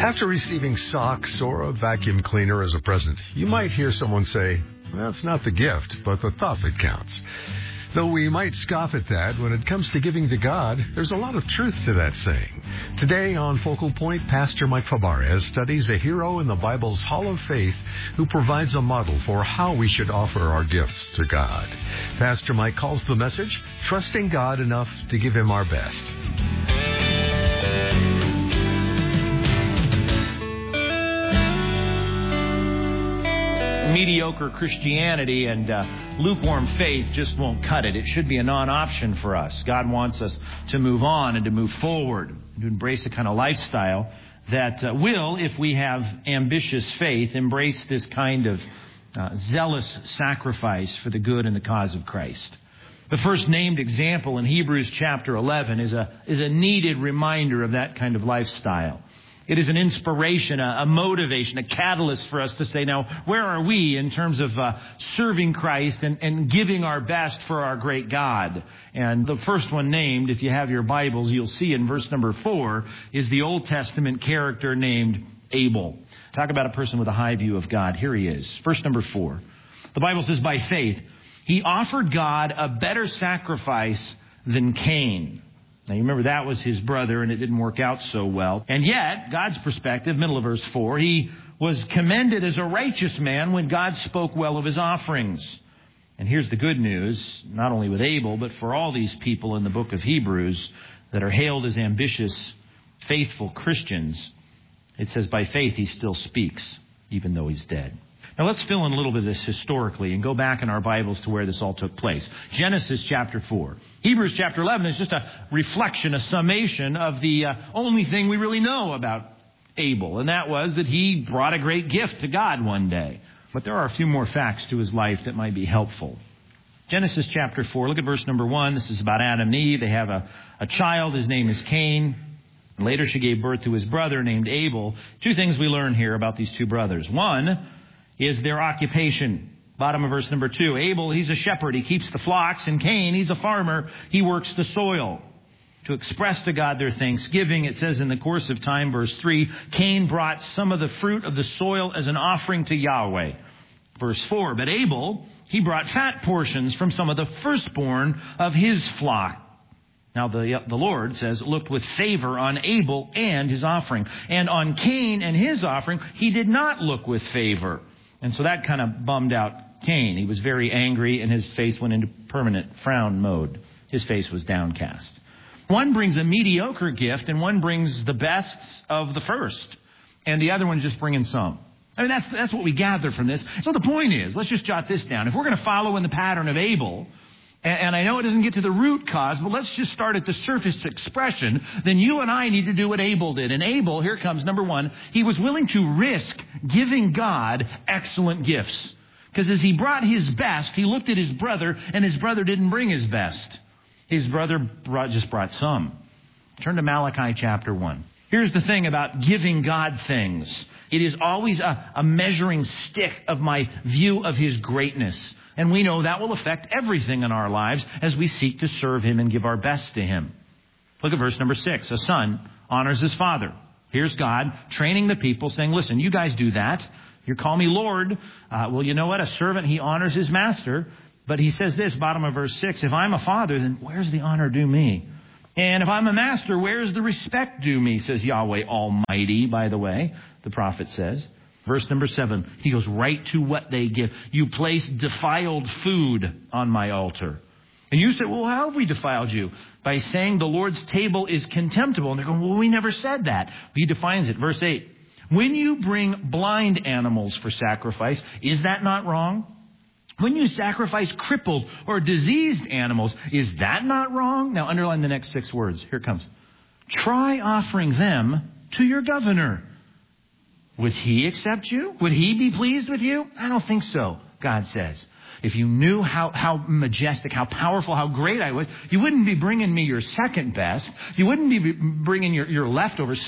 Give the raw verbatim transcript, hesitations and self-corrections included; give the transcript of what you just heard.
After receiving socks or a vacuum cleaner as a present, you might hear someone say, well, it's not the gift, but the thought that counts. Though we might scoff at that, when it comes to giving to God, there's a lot of truth to that saying. Today on Focal Point, Pastor Mike Fabarez studies a hero in the Bible's Hall of Faith who provides a model for how we should offer our gifts to God. Pastor Mike calls the message, Trusting God Enough to Give Him Our Best. Mediocre Christianity and uh, lukewarm faith just won't cut it. It should be a non-option for us. God wants us to move on and to move forward, to embrace a kind of lifestyle that uh, will, if we have ambitious faith, embrace this kind of uh, zealous sacrifice for the good and the cause of Christ. The first named example in Hebrews chapter eleven is a is a needed reminder of that kind of lifestyle. It is an inspiration, a, a motivation, a catalyst for us to say, now, where are we in terms of uh, serving Christ and, and giving our best for our great God? And the first one named, if you have your Bibles, you'll see in verse number four, is the Old Testament character named Abel. Talk about a person with a high view of God. Here he is. Verse number four. The Bible says, by faith, he offered God a better sacrifice than Cain. Now, you remember that was his brother, and it didn't work out so well. And yet, God's perspective, middle of verse four, he was commended as a righteous man when God spoke well of his offerings. And here's the good news, not only with Abel, but for all these people in the book of Hebrews that are hailed as ambitious, faithful Christians. It says, by faith he still speaks, even though he's dead. Now, let's fill in a little bit of this historically and go back in our Bibles to where this all took place. Genesis chapter four. Hebrews chapter eleven is just a reflection, a summation of the uh, only thing we really know about Abel. And that was that he brought a great gift to God one day. But there are a few more facts to his life that might be helpful. Genesis chapter four, look at verse number one. This is about Adam and Eve. They have a, a child. His name is Cain. And later she gave birth to his brother named Abel. Two things we learn here about these two brothers. One is their occupation. Bottom of verse number two. Abel, he's a shepherd. He keeps the flocks. And Cain, he's a farmer. He works the soil. To express to God their thanksgiving, it says in the course of time, verse three, Cain brought some of the fruit of the soil as an offering to Yahweh. Verse four, but Abel, he brought fat portions from some of the firstborn of his flock. Now, the, the Lord says, looked with favor on Abel and his offering. And on Cain and his offering, he did not look with favor. And so that kind of bummed out Cain. He was very angry and his face went into permanent frown mode. His face was downcast. One brings a mediocre gift and one brings the best of the first. And the other one's just bringing some. I mean, that's, that's what we gather from this. So the point is, let's just jot this down. If we're going to follow in the pattern of Abel, and, and I know it doesn't get to the root cause, but let's just start at the surface expression, then you and I need to do what Abel did. And Abel, here comes number one, he was willing to risk giving God excellent gifts. Because as he brought his best, he looked at his brother, and his brother didn't bring his best. His brother brought, just brought some. Turn to Malachi chapter one. Here's the thing about giving God things. It is always a, a measuring stick of my view of his greatness. And we know that will affect everything in our lives as we seek to serve him and give our best to him. Look at verse number six. A son honors his father. Here's God training the people saying, listen, you guys do that. You call me Lord. Uh, well, you know what? A servant, he honors his master. But he says this, bottom of verse six, if I'm a father, then where's the honor due me? And if I'm a master, where's the respect due me, says Yahweh Almighty, by the way, the prophet says. Verse number seven, he goes right to what they give. You place defiled food on my altar. And you say, well, how have we defiled you? By saying the Lord's table is contemptible. And they're going, well, we never said that. He defines it. Verse eight, when you bring blind animals for sacrifice, is that not wrong? When you sacrifice crippled or diseased animals, is that not wrong? Now, underline the next six words. Here it comes. Try offering them to your governor. Would he accept you? Would he be pleased with you? I don't think so, God says. If you knew how, how majestic, how powerful, how great I was, you wouldn't be bringing me your second best. You wouldn't be bringing your, your leftovers.